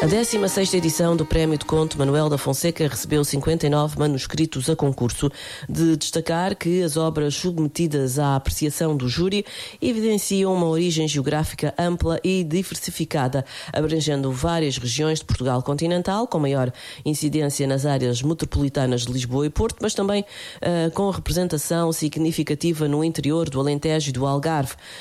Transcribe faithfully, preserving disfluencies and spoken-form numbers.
A décima sexta edição do Prémio de Conto Manuel da Fonseca recebeu cinquenta e nove manuscritos a concurso. De destacar que as obras submetidas à apreciação do júri evidenciam uma origem geográfica ampla e diversificada, abrangendo várias regiões de Portugal continental, com maior incidência nas áreas metropolitanas de Lisboa e Porto, mas também uh, com representação significativa no interior do Alentejo e do Algarve.